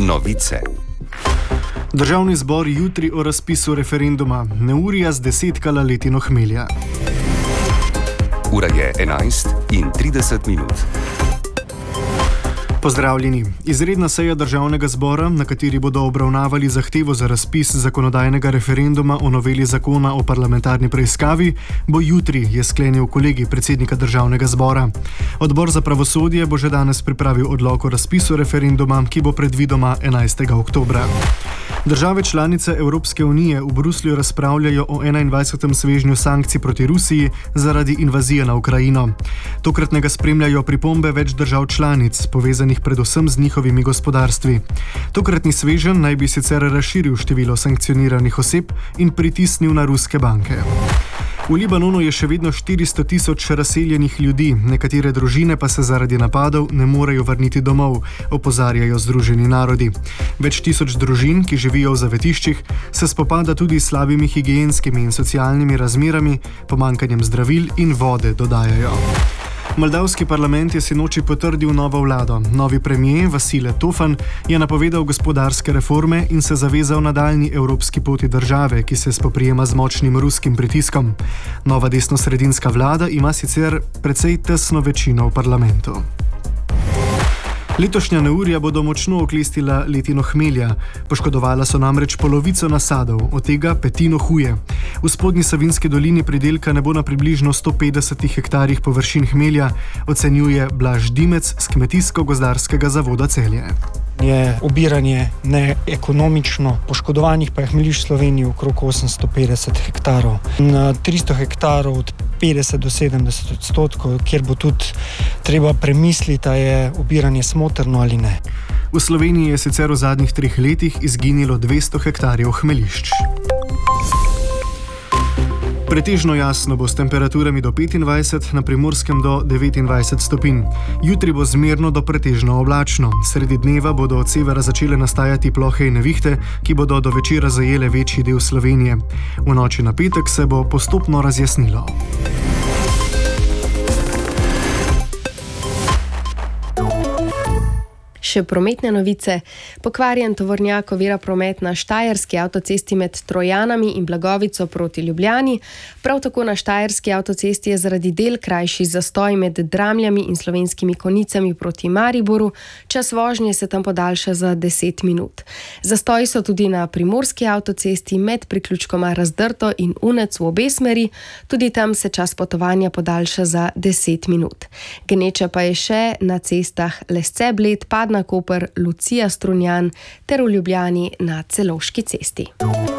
Novice. Državni zbor jutri o razpisu referenduma. Neurja zdesetkala letino hmelja. Ura je 11:30. Pozdravljeni. Izredna seja Državnega zbora, na kateri bodo obravnavali zahtevo za razpis zakonodajnega referenduma o noveli zakona o parlamentarni preiskavi, bo jutri, je sklenil kolegij predsednika Državnega zbora. Odbor za pravosodje bo že danes pripravil odlok o razpisu referenduma, ki bo predvidoma 11. oktobra. Države članice Evropske unije v Bruslju razpravljajo o 21. svežnju sankcij proti Rusiji zaradi invazije na Ukrajino. Tokratnega spremljajo pripombe več držav članic, povezanih predvsem z njihovimi gospodarstvi. Tokratni sveženj naj bi sicer razširil število sankcioniranih oseb in pritisnil na ruske banke. V Libanonu je še vedno 400 tisoč razseljenih ljudi, nekatere družine pa se zaradi napadov ne morejo vrniti domov, opozarjajo Združeni narodi. Več tisoč družin, ki živijo v zavetiščih, se spopada tudi s slabimi higienskimi in socialnimi razmerami, pomanjkanjem zdravil in vode, dodajajo. Moldavski parlament je sinoči potrdil novo vlado. Novi premier Vasile Tofan je napovedal gospodarske reforme in se zavezal nadaljnji evropski poti države, ki se spoprijema z močnim ruskim pritiskom. Nova desnosredinska vlada ima sicer precej tesno večino v parlamentu. Letošnja neurja bodo močno oklestila letino hmelja. Poškodovala so namreč polovico nasadov, od tega petino huje. V spodnji Savinjski dolini pridelka ne bo na približno 150 hektarjih površin hmelja, ocenjuje Blaž Dimec z Kmetijsko-gozdarskega zavoda Celje. Je obiranje neekonomično, poškodovanih pa je hmeljišč v Sloveniji okrog 850 hektarov. Na 300 hektarov od 50 do 70%, kjer bo tudi treba premisliti, ali je obiranje smotrno ali ne. V Sloveniji je sicer v zadnjih 3 letih izginilo 200 hektarjev hmeljišč. Pretežno jasno bo s temperaturami do 25, na Primorskem do 29 stopinj. Jutri bo zmerno do pretežno oblačno. Sredi dneva bodo od severa začele nastajati plohe in nevihte, ki bodo do večera zajele večji del Slovenije. V noči na petek se bo postopno razjasnilo. Še prometne novice. Pokvarjen tovornjak ovira promet na štajerski avtocesti med Trojanami in Blagovico proti Ljubljani. Prav tako na štajerski avtocesti je zaradi del krajši zastoj med Dramljami in Slovenskimi Konjicami proti Mariboru. Čas vožnje se tam podaljša za 10 minut. Zastoji so tudi na primorski avtocesti med priključkoma Razdrto in Unec v obe smeri. Tudi tam se čas potovanja podaljša za 10 minut. Gneče pa je še na cestah Lesce Bled, Padna Koper, Lucija Strunjan ter v Ljubljani na Celovški cesti.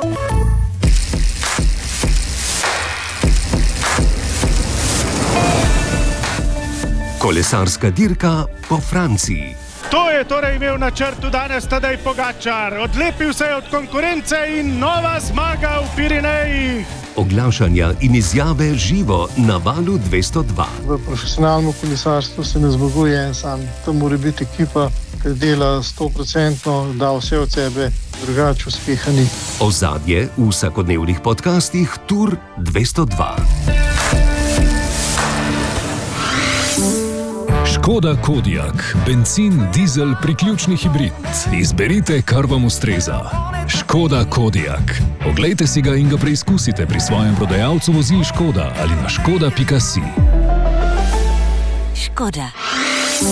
Kolesarska dirka po Franciji. To je torej imel načrtu danes Tadej Pogačar. Odlepil se je od konkurence in nova zmaga v Pirenejih. Oglašanja in izjave živo na Valu 202. V profesionalnem kolesarstvu se ne zmaguje en sam. To mora biti ekipa, ki dela 100%, da vse od sebe, drugače uspeha ni. Ozadje v vsakodnevnih podcastih Tour 202. Škoda Kodiaq, bencin, dizel, priključni hibrid. Izberite, kar vam ustreza. Škoda Kodiaq. Oglejte si ga in ga preizkusite pri svojem prodajalcu vozil Škoda ali na škoda.si. Škoda.